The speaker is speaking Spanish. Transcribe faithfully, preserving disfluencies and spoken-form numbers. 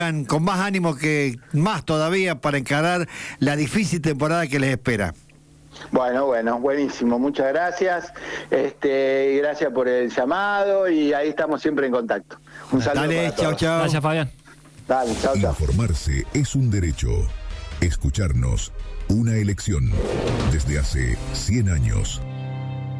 con más ánimo que más todavía para encarar la difícil temporada que les espera. Bueno, bueno, buenísimo, muchas gracias, este, gracias por el llamado y ahí estamos siempre en contacto. Un saludo. Dale, para chao, todos. chao. Gracias, Fabián. Dale, chao, chao. Informarse es un derecho. Escucharnos, una elección. Desde hace cien años.